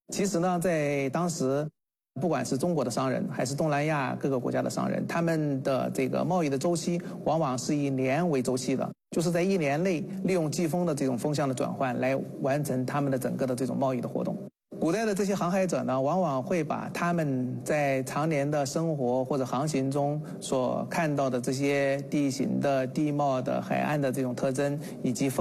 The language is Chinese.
其实呢，在当时，不管是中国的商人还是东南亚各个国家的商人，他们的这个贸易的周期往往是以年为周期的，就是在1年内利用季风的这种风向的转换来完成他们的整个的这种贸易的活动。古代的这些航海者呢，往往会把他们在常年的生活或者航行中所看到的这些地形的地貌的海岸的这种特征以及风